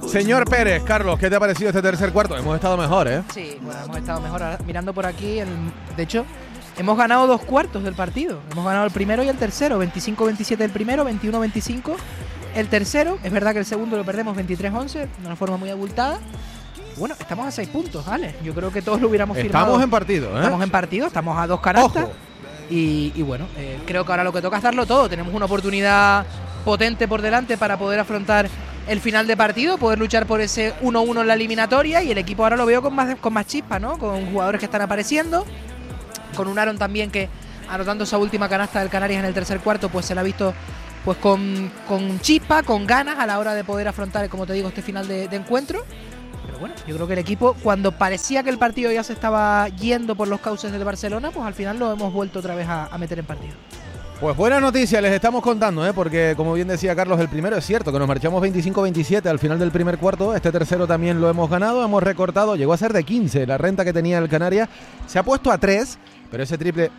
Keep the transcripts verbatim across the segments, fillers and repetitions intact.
Señor Pérez, Carlos, ¿qué te ha parecido este tercer cuarto? Hemos estado mejor, ¿eh? Sí, bueno, hemos estado mejor. Ahora, mirando por aquí, el, de hecho, hemos ganado dos cuartos del partido. Hemos ganado el primero y el tercero. veinticinco veintisiete el primero, veintiuno veinticinco el tercero. Es verdad que el segundo lo perdemos veintitrés once, de una forma muy abultada. Bueno, estamos a seis puntos, ¿vale? Yo creo que todos lo hubiéramos firmado. Estamos en partido, ¿eh? Estamos en partido, estamos a dos canastas. Ojo. Y, y bueno, eh, creo que ahora lo que toca es darlo todo. Tenemos una oportunidad potente por delante para poder afrontar el final de partido, poder luchar por ese uno uno en la eliminatoria, y el equipo ahora lo veo con más, con más chispa, ¿no? Con jugadores que están apareciendo, con un Aaron también que, anotando esa última canasta del Canarias en el tercer cuarto, pues se la ha visto pues con, con chispa, con ganas a la hora de poder afrontar, como te digo, este final de, de encuentro. Pero bueno, yo creo que el equipo, cuando parecía que el partido ya se estaba yendo por los cauces del Barcelona, pues al final lo hemos vuelto otra vez a, a meter en partido. Pues buenas noticias les estamos contando, ¿eh? Porque como bien decía Carlos, el primero es cierto que nos marchamos veinticinco veintisiete al final del primer cuarto. Este tercero también lo hemos ganado, hemos recortado, llegó a ser de quince la renta que tenía el Canarias. Se ha puesto a tres, pero ese triple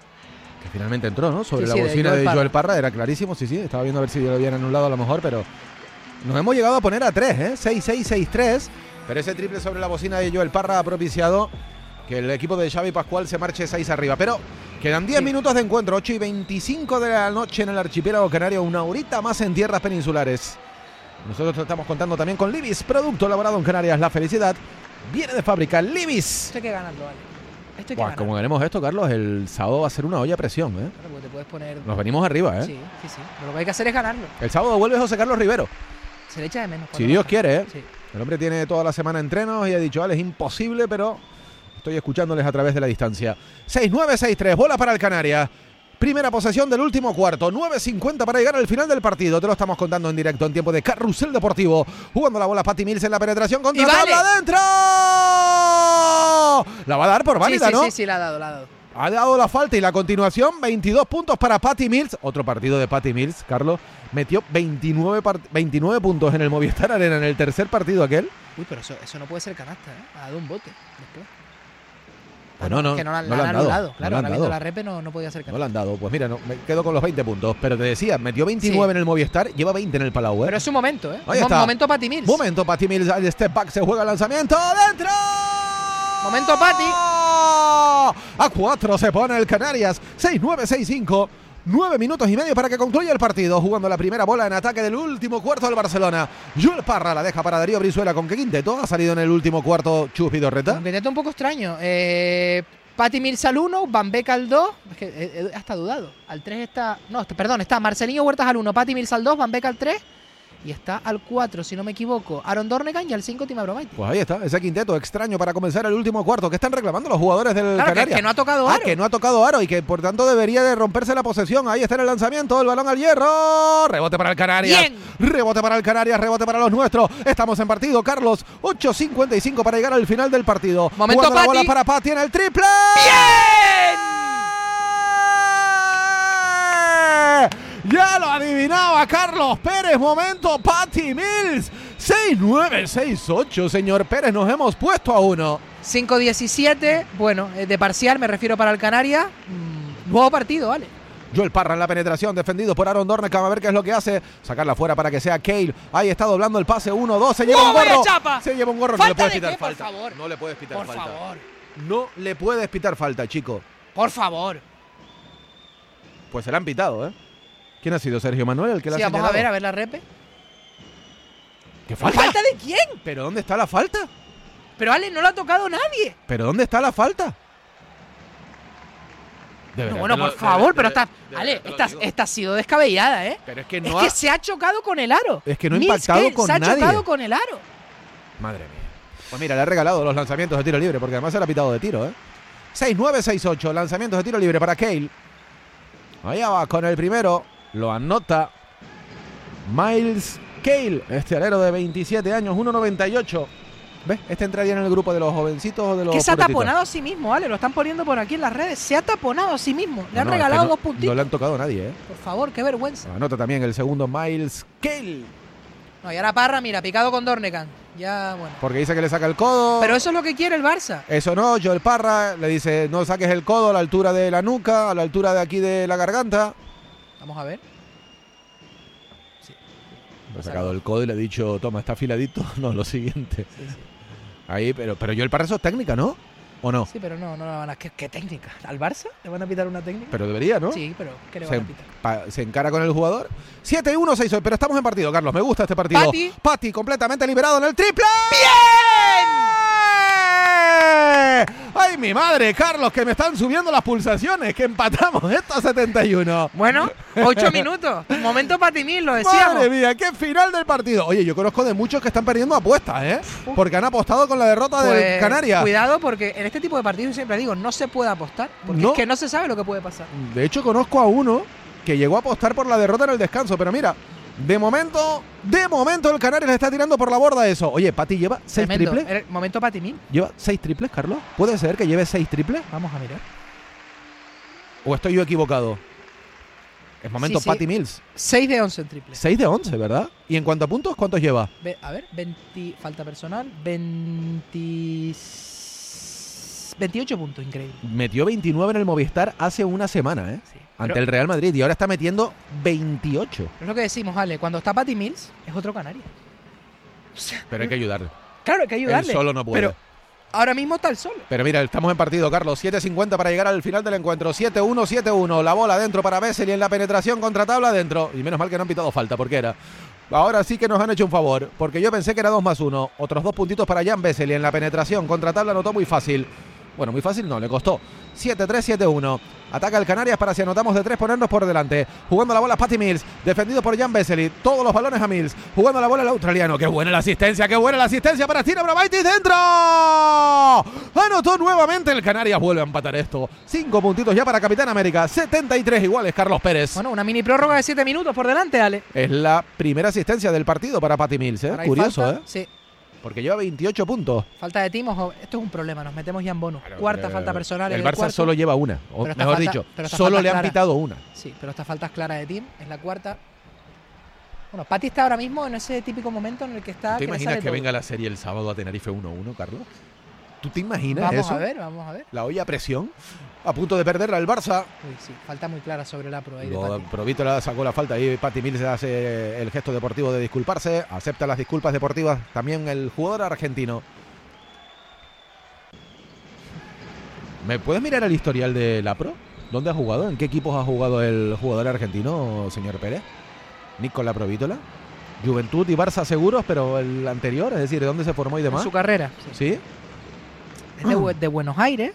que finalmente entró, ¿no? Sobre sí, la sí, bocina de de Joel Joel Parra, era clarísimo, sí, sí, estaba viendo a ver si lo habían anulado a lo mejor, pero nos hemos llegado a poner a tres, ¿eh? seis seis seis tres, pero ese triple sobre la bocina de Joel Parra ha propiciado que el equipo de Xavi Pascual se marche seis arriba. Pero quedan diez sí. minutos de encuentro, ocho y veinticinco de la noche en el archipiélago canario, una horita más en tierras peninsulares. Nosotros te estamos contando también con Libis, producto elaborado en Canarias. La felicidad viene de fábrica. Libis. Esto hay que ganarlo, vale. Esto hay que Buah, ganarlo. como ganemos esto, Carlos, el sábado va a ser una olla a presión, ¿eh? Claro, porque te puedes poner... Nos venimos arriba, ¿eh? Sí, sí, sí. Pero lo que hay que hacer es ganarlo. El sábado vuelve José Carlos Rivero. Se le echa de menos. Si Dios quiere, ¿eh? Sí. El hombre tiene toda la semana entrenos y ha dicho, vale, es imposible, pero estoy escuchándoles a través de la distancia. seis nueve seis tres, bola para el Canarias. Primera posesión del último cuarto, nueve cincuenta para llegar al final del partido. Te lo estamos contando en directo en tiempo de Carrusel Deportivo. Jugando la bola Patty Mills en la penetración contra la vale. tabla adentro. La va a dar por válida, sí, sí, ¿no? Sí, sí, la ha dado, la ha dado. Ha dado la falta y la continuación, veintidós puntos para Patty Mills. Otro partido de Patty Mills, Carlos. Metió veintinueve, veintinueve puntos en el Movistar Arena en el tercer partido aquel. Uy, pero eso, eso no puede ser canasta, ¿eh? Ha dado un bote después. Pues no, no, que no la, no la la han han anulado. dado, Claro, no la han ahora viendo dado. la repe no, no podía ser canasta. No le han dado. Pues mira, no, me quedo con los veinte puntos. Pero te decía, metió veintinueve Sí. en el Movistar, lleva veinte en el Palau, ¿eh? Pero es su momento, ¿eh? Ahí Mo- está. Momento Patty Mills. Momento, Patty Mills, al step back, se juega el lanzamiento, ¡dentro! Momento, Patty. A cuatro se pone el Canarias, seis nueve seis cinco. Nueve minutos y medio para que concluya el partido, jugando la primera bola en ataque del último cuarto del Barcelona. Joel Parra la deja para Darío Brizuela. ¿Con qué quinteto ha salido en el último cuarto Chus Vidorreta? Un quinteto un poco extraño. Eh, Patty Mills al uno, Van Beek al dos. Es que eh, eh, hasta dudado. Al tres está... No, está- perdón, está Marcelinho Huertas al uno, Patty Mills al dos, Van Beek al tres. Y está al cuatro, si no me equivoco, Aaron Dornegan, y al cinco Tim Abromaitis. Pues ahí está, ese quinteto extraño para comenzar el último cuarto. ¿Qué están reclamando los jugadores del Claro, que, Canarias? que no ha tocado Ah, aro. que no ha tocado aro y que por tanto debería de romperse la posesión. Ahí está en el lanzamiento, el balón al hierro. Rebote para el Canarias. Bien. Rebote para el Canarias, rebote para los nuestros. Estamos en partido, Carlos. ocho cincuenta y cinco para llegar al final del partido. Momento, Jugando la bola Pati. para Pati en el triple. ¡Bien! Ya lo adivinaba Carlos Pérez. Momento, Patty Mills. seis nueve seis ocho, señor Pérez. Nos hemos puesto a uno. cinco diecisiete, bueno, eh, de parcial me refiero para el Canarias. Mm, nuevo partido, vale. Joel Parra en la penetración, defendido por Aaron Dornegan. A ver qué es lo que hace. Sacarla fuera para que sea Cale. Ahí está doblando el pase. uno dos. Se lleva ¡Oh, un vaya gorro. chapa! Se lleva un gorro. No le ¿Falta puedes de pitar qué, por falta. favor? No le puedes pitar Por falta. favor, No le puedes pitar falta, chico. por favor. Pues se la han pitado, ¿eh? ¿Quién ha sido? ¿Sergio Manuel el que la Sí, ha vamos a señalado? ver, a ver la repe. ¿Qué falta? ¿Falta de quién? ¿Pero dónde está la falta? Pero Ale, no lo ha tocado nadie. ¿Pero dónde está la falta? De verdad, No, bueno, te lo- por favor, de- pero de- esta, de- Ale, te lo esta, digo. esta ha sido descabellada, ¿eh? Pero es que Es no que ha... se ha chocado con el aro. Es que no ha Mills impactado Cale con se nadie. ha chocado con el aro. Madre mía. Pues mira, le ha regalado los lanzamientos de tiro libre, porque además se le ha pitado de tiro, ¿eh? seis nueve seis ocho, lanzamientos de tiro libre para Cale. Allá va con el primero. Lo anota Miles Cale, este alero de veintisiete años, uno noventa y ocho. ¿Ves? Este entraría en el grupo de los jovencitos o de los Que se ha puretitos. taponado a sí mismo, ¿vale? Lo están poniendo por aquí en las redes. Se ha taponado a sí mismo. Le No, han no, es que regalado no- dos puntitos. No le han tocado a nadie, ¿eh? Por favor, qué vergüenza. Anota también el segundo Miles Cale. No, y ahora Parra, mira, picado con Dornegan. Ya, bueno. Porque dice que le saca el codo. Pero eso es lo que quiere el Barça. Eso no, Joel Parra le dice no saques el codo a la altura de la nuca, a la altura de aquí de la garganta. Vamos a ver. he sacado el codo y le he dicho, toma, está afiladito. No, lo siguiente. Sí, sí. Ahí, pero, pero yo el Parra, eso es técnica, ¿no? ¿O no? Sí, pero no, no la van a... ¿Qué, qué técnica? ¿Al Barça le van a pitar una técnica? Pero debería, ¿no? Sí, pero ¿qué le se, van a pitar? Pa, se encara con el jugador. siete uno, seis, pero estamos en partido, Carlos. Me gusta este partido. Pati. Pati completamente liberado en el triple. ¡Bien! ¡Ay, mi madre, Carlos, que me están subiendo las pulsaciones! Que empatamos esto a setenta y uno. Bueno, ocho minutos. Momento Patimil, lo decíamos. Madre mía, qué final del partido. Oye, yo conozco de muchos que están perdiendo apuestas, ¿eh? Uf. Porque han apostado con la derrota pues, de Canarias. Cuidado, porque en este tipo de partidos siempre digo, no se puede apostar. Porque no. es que no se sabe lo que puede pasar. De hecho, conozco a uno que llegó a apostar por la derrota en el descanso, pero mira... De momento, de momento el Canarias le está tirando por la borda eso. Oye, Pati lleva seis Tremendo. triples. El momento Patimil. ¿Lleva seis triples, Carlos? ¿Puede ser que lleve seis triples? Vamos a mirar. ¿O estoy yo equivocado? Es momento sí, sí. Pati Mills. seis de once en triples. seis de once, ¿verdad? ¿Y en cuanto a puntos, cuántos lleva? Ve, a ver, veinte, falta personal, veinte, veintiocho puntos, increíble. Metió veintinueve en el Movistar hace una semana, ¿eh? Sí. Ante Pero, el Real Madrid y ahora está metiendo veintiocho. Es lo que decimos, Ale, cuando está Pati Mills es otro Canarias. O sea, pero hay que ayudarle. Claro, hay que ayudarle. Él solo no puede. Pero ahora mismo está el solo. Pero mira, estamos en partido, Carlos. siete cincuenta para llegar al final del encuentro. siete uno, siete uno. La bola dentro para Vesely en la penetración contra tabla dentro. Y menos mal que no han pitado falta, porque era... Ahora sí que nos han hecho un favor, porque yo pensé que era dos más uno. Otros dos puntitos para Jan Vesely en la penetración contra tabla, anotó muy fácil. Bueno, muy fácil no, le costó. siete tres, siete uno. Ataca el Canarias para, si anotamos de tres, ponernos por delante. Jugando la bola Pati Mills, defendido por Jan Vesely. Todos los balones a Mills. Jugando la bola el australiano. ¡Qué buena la asistencia! ¡Qué buena la asistencia para Stina Bravaitis! ¡Dentro! Anotó nuevamente el Canarias. Vuelve a empatar esto. Cinco puntitos ya para Capitán América. setenta y tres iguales, Carlos Pérez. Bueno, una mini prórroga de siete minutos por delante, Ale. Es la primera asistencia del partido para Pati Mills, ¿eh? Curioso, falta, ¿eh? Sí. Porque lleva veintiocho puntos. Falta de team, ojo, esto es un problema, nos metemos ya en bonus. Claro, Cuarta falta personal. El en Barça el cuarto. solo lleva una, o mejor falta, dicho, solo le han clara. pitado una. Sí, pero esta falta es clara de team, es la cuarta. Bueno, Pati está ahora mismo en ese típico momento en el que está... ¿Te que imaginas que todo. venga la serie el sábado a Tenerife uno uno, Carlos? ¿Tú te imaginas vamos eso? Vamos a ver, vamos a ver. La olla a presión, a punto de perderla el Barça. Uy, sí, falta muy clara sobre la pro ahí Lo, de Pati. Provítola sacó la falta y Pati Mills hace el gesto deportivo de disculparse, acepta las disculpas deportivas también el jugador argentino. ¿Me puedes mirar el historial de la pro? ¿Dónde ha jugado? ¿En qué equipos ha jugado el jugador argentino, señor Pérez? Nick con la Provítola. Juventud y Barça seguros, pero el anterior, es decir, ¿de dónde se formó y demás? En su carrera. Sí. ¿Sí? Es de, de Buenos Aires.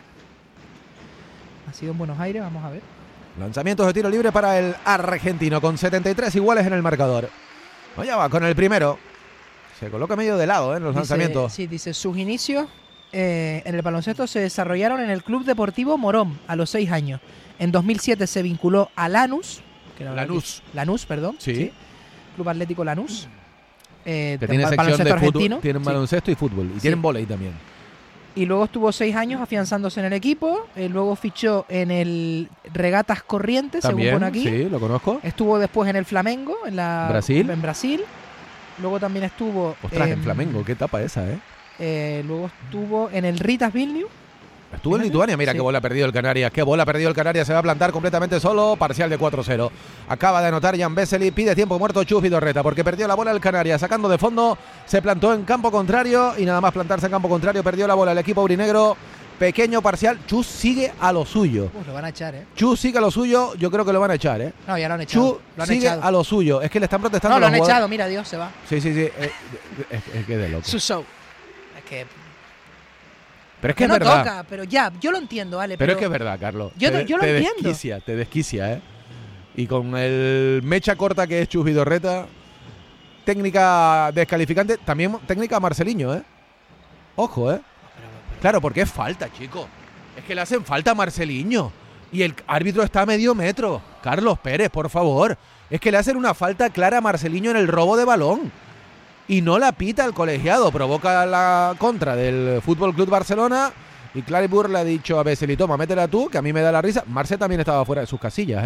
Ha sido en Buenos Aires, vamos a ver. Lanzamientos de tiro libre para el argentino, con setenta y tres iguales en el marcador. Allá va, con el primero. Se coloca medio de lado, ¿eh? En los dice, lanzamientos. Sí, dice, sus inicios eh, en el baloncesto se desarrollaron en el Club Deportivo Morón a los seis años. En dos mil siete se vinculó a Lanús. Que era Lanús. Lanús, perdón. Sí. sí. Club Atlético Lanús. Eh, que tiene sección de fútbol, tienen baloncesto sí. y fútbol. Y sí. tienen vóley también. Y luego estuvo seis años afianzándose en el equipo. Eh, luego fichó en el Regatas Corrientes, también, según pone aquí. Sí, lo conozco. Estuvo después en el Flamengo, en la Brasil. En Brasil. Luego también estuvo... Ostras, eh, en Flamengo, qué etapa esa, ¿eh? eh luego estuvo en el Ritas Vilnius. Estuvo en Lituania, mira sí. qué bola ha perdido el Canarias, qué bola ha perdido el Canarias, se va a plantar completamente solo, parcial de cuatro cero. Acaba de anotar Jan Vesely, pide tiempo muerto Chus Vidorreta, porque perdió la bola el Canarias, sacando de fondo, se plantó en campo contrario y nada más plantarse en campo contrario, perdió la bola el equipo aurinegro, pequeño parcial, Chus sigue a lo suyo. Uh, lo van a echar, ¿eh? Chus sigue a lo suyo, yo creo que lo van a echar, ¿eh? No, ya lo han echado. Chus lo han sigue echado. a lo suyo, es que le están protestando. No, lo han jugadores. echado, mira, Dios, se va. Sí, sí, sí, es, es, es que de loco. Su show. Es que... Pero es que, que es no verdad. Toca, pero ya, yo lo entiendo, vale. Pero, pero es que es verdad, Carlos. Yo, te, yo lo te entiendo. Te desquicia, te desquicia, ¿eh? Y con el mecha corta que es Chus Vidorreta, técnica descalificante, también técnica Marceliño, ¿eh? Ojo, ¿eh? Claro, porque es falta, chico. Es que le hacen falta a Marceliño. Y el árbitro está a medio metro. Carlos Pérez, por favor. Es que le hacen una falta clara a Marceliño en el robo de balón. Y no la pita el colegiado, provoca la contra del Fútbol Club Barcelona y Clary Burr le ha dicho a Vesely, toma, métela tú, que a mí me da la risa. Marce también estaba fuera de sus casillas, ¿eh?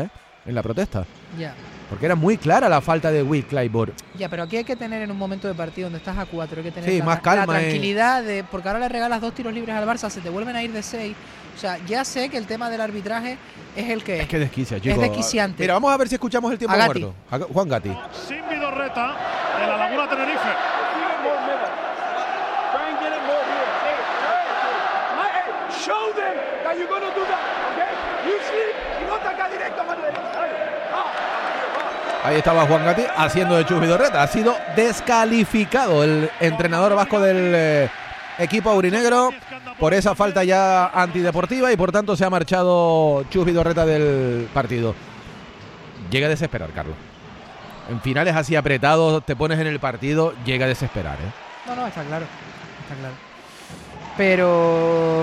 en la protesta. Ya. Porque era muy clara la falta de Will Clyburn. Ya, pero aquí hay que tener en un momento de partido donde estás a cuatro, hay que tener sí, la, más calma, la tranquilidad de, porque ahora le regalas dos tiros libres al Barça, se te vuelven a ir de seis. O sea, ya sé que el tema del arbitraje es el que es. que desquicia, chicos. Es desquiciante. Mira, vamos a ver si escuchamos el tiempo A Gatti. muerto. A Juan Gatti. Sin Vidorreta, de la Laguna Tenerife. Show them that you're gonna do that, okay? You sleep y no ataca directo, Manuel. Ahí estaba Juan Gatti haciendo de Chus Vidorreta. Ha sido descalificado el entrenador vasco del eh, equipo aurinegro por esa falta ya antideportiva y por tanto se ha marchado Chus Vidorreta del partido. Llega a desesperar, Carlos. En finales así apretados, te pones en el partido, llega a desesperar, ¿eh? No, no, está claro. Está claro. Pero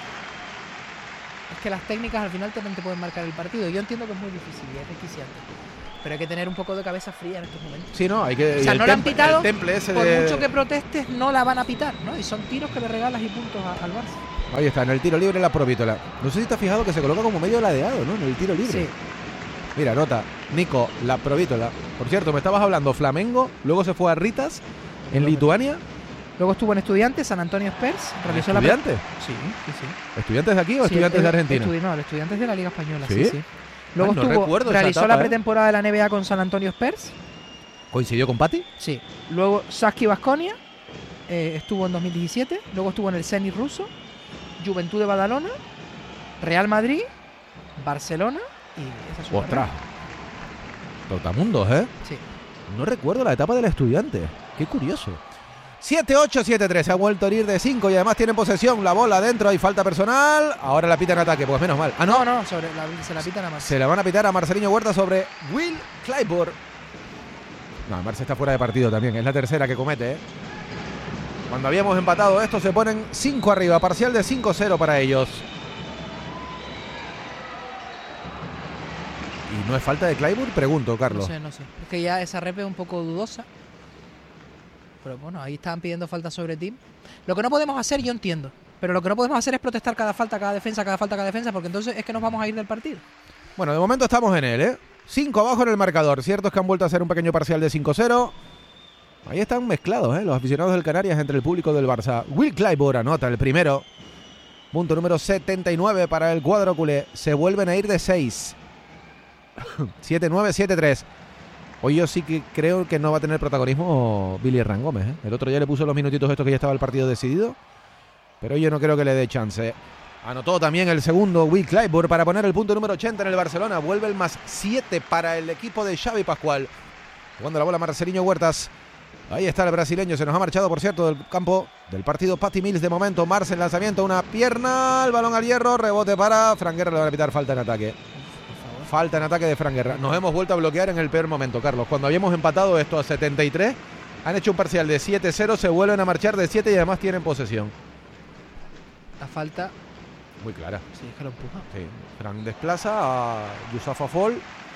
es que las técnicas al final también te pueden marcar el partido. Yo entiendo que es muy difícil y es desquiciante. Pero hay que tener un poco de cabeza fría en estos momentos. Sí, no, hay que... O sea, no la han pitado, el temple ese por de... mucho que protestes, no la van a pitar, ¿no? Y son tiros que le regalas y puntos a, al Barça. Ahí está, en el tiro libre la Provítola. No sé si te has fijado que se coloca como medio ladeado, ¿no? En el tiro libre. Sí. Mira, nota, Nico, la Provítola. Por cierto, me estabas hablando Flamengo, luego se fue a Ritas, en Lituania. Luego estuvo en Estudiantes, San Antonio Spurs. Realizó ¿Estudiantes? La... Sí, sí, sí. ¿Estudiantes de aquí o sí, estudiantes el, de Argentina? Estudi... No, el Estudiantes de la Liga Española, sí, sí, sí. Luego Ay, no estuvo, recuerdo realizó esa etapa, la ¿eh? pretemporada de la N B A con San Antonio Spurs. ¿Coincidió con Pati? Sí. Luego Saski Baskonia, eh, estuvo en dos mil diecisiete. Luego estuvo en el Zenit ruso, Juventud de Badalona, Real Madrid, Barcelona y esa es su ¡Ostras! carrera. Trotamundos, ¿eh? Sí. No recuerdo la etapa del Estudiante. Qué curioso. siete ocho siete tres, se ha vuelto a ir de cinco y además tienen posesión, la bola adentro, hay falta personal, ahora la pitan ataque, pues menos mal. Ah, no, No, no, sobre la, se la pitan a más. se la van a pitar a Marcelinho Huerta sobre Will Clyburn. No, Marce está fuera de partido también, es la tercera que comete, ¿eh? Cuando habíamos empatado esto se ponen cinco arriba, parcial de cinco cero para ellos. ¿Y no es falta de Clyburn? Pregunto, Carlos. No sé, no sé. Es que ya esa rep es un poco dudosa. Pero bueno, ahí estaban pidiendo falta sobre Tim. Lo que no podemos hacer, yo entiendo, pero lo que no podemos hacer es protestar cada falta, cada defensa, cada falta, cada defensa, porque entonces es que nos vamos a ir del partido. Bueno, de momento estamos en él, ¿eh? cinco abajo en el marcador. Cierto es que han vuelto a hacer un pequeño parcial de cinco cero. Ahí están mezclados, ¿eh? Los aficionados del Canarias entre el público del Barça. Will Clyburn anota el primero. Punto número setenta y nueve para el cuadro culé. Se vuelven a ir de seis. siete nueve, siete tres. Hoy yo sí que creo que no va a tener protagonismo Billy Hernán Gómez, ¿eh? El otro ya le puso los minutitos estos que ya estaba el partido decidido. Pero yo no creo que le dé chance. Anotó también el segundo Will Clyburn para poner el punto número ochenta en el Barcelona. Vuelve el más siete para el equipo de Xavi Pascual. Jugando la bola Marcelinho Huertas. Ahí está el brasileño. Se nos ha marchado, por cierto, del campo del partido Patty Mills de momento. Marce en lanzamiento, una pierna. El balón al hierro. Rebote para Fran Guerra. Le van a pitar falta en ataque. Falta en ataque de Fran Guerra. Nos hemos vuelto a bloquear en el peor momento, Carlos. Cuando habíamos empatado esto a setenta y tres, han hecho un parcial de siete cero. Se vuelven a marchar de siete y además tienen posesión. La falta... Muy clara. Sí, es que lo empuja. Sí. Fran desplaza a Yusafa Fall.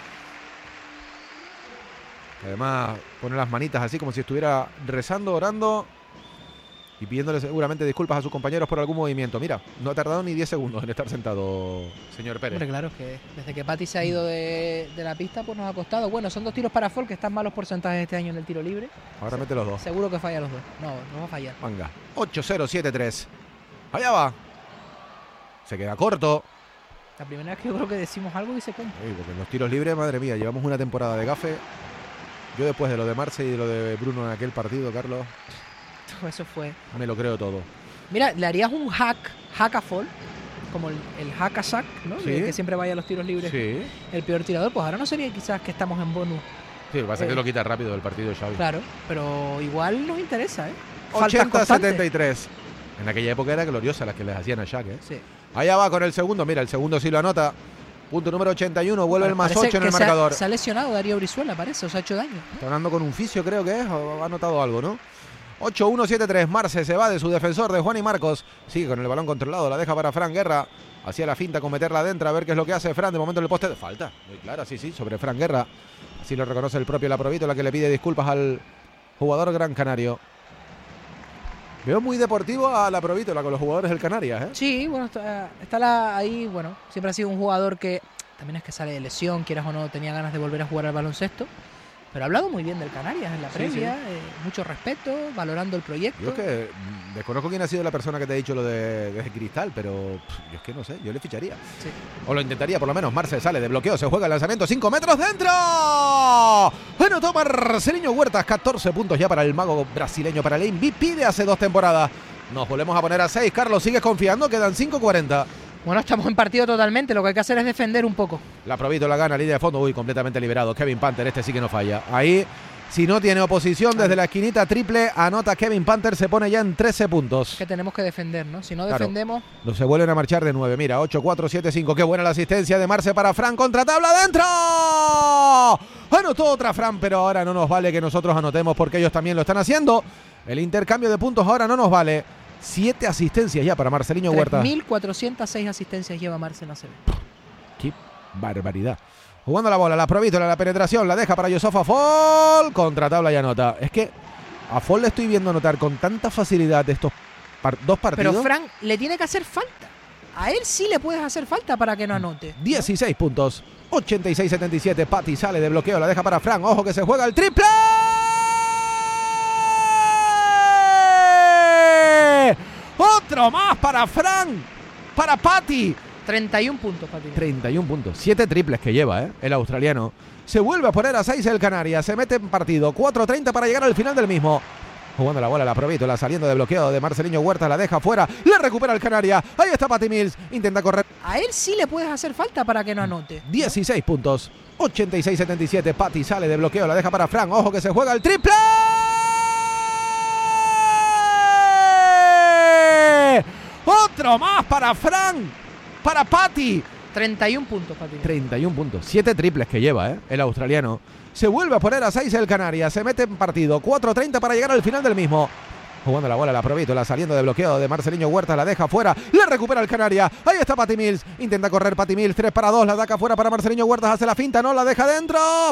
Además pone las manitas así como si estuviera rezando, orando y pidiéndole seguramente disculpas a sus compañeros por algún movimiento. Mira, no ha tardado ni diez segundos en estar sentado, señor Pérez. Hombre, claro, que desde que Pati se ha ido de, de la pista, pues nos ha costado. Bueno, son dos tiros para Fall, que están malos porcentajes este año en el tiro libre. Ahora mete los dos. Seguro que falla los dos. No, no va a fallar. Venga, ocho cero siete tres. Allá va. Se queda corto. La primera vez que yo creo que decimos algo y se cumple. Sí, porque en los tiros libres, madre mía, llevamos una temporada de gafe. Yo después de lo de Marce y de lo de Bruno en aquel partido, Carlos, Todo eso fue... me lo creo todo. Mira, le harías un hack, hack a Fall, como el, el hack a sack, ¿no? Sí. Que, que siempre vaya a los tiros libres. Sí. El peor tirador, pues ahora no sería quizás que estamos en bonus. Sí, lo que pasa Eh. es que lo quita rápido del partido de Xavi. Claro, pero igual nos interesa, ¿eh? Faltas ochenta constantes. setenta y tres. En aquella época era gloriosa las que les hacían a Shaq, ¿eh? Sí. Allá va con el segundo. Mira, el segundo sí lo anota. Punto número ochenta y uno. Vuelve el más Parece ocho en que el se ha- marcador. Se ha lesionado Darío Brizuela, parece, o se ha hecho daño. Está hablando con un fisio, creo que es, o ha notado algo, ¿no? ocho uno siete tres. Marce se va de su defensor de Juan y Marcos. Sigue con el balón controlado. La deja para Fran Guerra. Hacía la finta con meterla adentro. A ver qué es lo que hace Fran. De momento en el poste. De falta. Muy clara, sí, sí, sobre Fran Guerra. Así lo reconoce el propio La Provítola, que le pide disculpas al jugador gran canario. Veo muy deportivo a La Provítola con los jugadores del Canarias, ¿eh? Sí, bueno, está, está la- ahí, bueno, siempre ha sido un jugador que también es que sale de lesión, quieras o no, tenía ganas de volver a jugar al baloncesto. Pero ha hablado muy bien del Canarias en la Sí, previa, sí. Eh, mucho respeto, valorando el proyecto. Yo es que mm, desconozco quién ha sido la persona que te ha dicho lo de, de Cristal, pero pff, yo es que no sé, yo le ficharía. Sí. O lo intentaría por lo menos. Marce sale de bloqueo, se juega el lanzamiento, cinco metros dentro. Anotó Marceliño Huertas, catorce puntos ya para el mago brasileño, para el M V P de hace dos temporadas. Nos volvemos a poner a seis. Carlos, ¿sigues confiando? Quedan cinco cuarenta. Bueno, estamos en partido totalmente, lo que hay que hacer es defender un poco. La Provito la gana, línea de fondo, uy, completamente liberado. Kevin Panther, este sí que no falla. Ahí, si no tiene oposición, desde la esquinita triple, anota Kevin Panther, se pone ya en trece puntos. Que tenemos que defender, ¿no? Si no Claro. defendemos... No se vuelven a marchar de nueve. Mira, ocho, cuatro, siete, cinco. Qué buena la asistencia de Marce para Fran. Contra tabla adentro. Anotó otra Fran, pero ahora no nos vale que nosotros anotemos porque ellos también lo están haciendo. El intercambio de puntos ahora no nos vale. Siete asistencias ya para Marceliño Huertas. tres mil cuatrocientas seis asistencias lleva Marce en A C B. Qué barbaridad. Jugando la bola, la Provítola, la penetración, la deja para Yusuf Afol. Contra tabla y anota. Es que a Afol le estoy viendo anotar con tanta facilidad de estos par- dos partidos. Pero Fran, le tiene que hacer falta. A él sí le puedes hacer falta para que no anote. dieciséis puntos. ochenta y seis setenta y siete. Patti sale de bloqueo, la deja para Fran. Ojo que se juega el triple. Otro más para Fran. Para Patti. treinta y uno puntos para ti. treinta y uno puntos. siete triples que lleva, ¿eh? El australiano. Se vuelve a poner a seis el Canarias. Se mete en partido. cuatro treinta para llegar al final del mismo. Jugando la bola, la Provítola, saliendo de bloqueo de Marceliño Huertas, la deja fuera. La recupera el Canarias. Ahí está Patty Mills. Intenta correr. A él sí le puedes hacer falta para que no anote. dieciséis puntos. ochenta y seis setenta y siete. Patti sale de bloqueo, la deja para Fran. Ojo que se juega el triple. Otro más para Fran. Para Patti. treinta y uno puntos para ti. treinta y uno puntos. siete triples que lleva, ¿eh? El australiano. Se vuelve a poner a seis el Canarias. Se mete en partido. cuatro treinta para llegar al final del mismo. Jugando la bola, la Provítola, saliendo de bloqueo de Marceliño Huertas, la deja fuera. La recupera el Canarias. Ahí está Patty Mills. Intenta correr Patty Mills. tres para dos. La daca fuera para Marceliño Huertas. Hace la finta. No la deja dentro.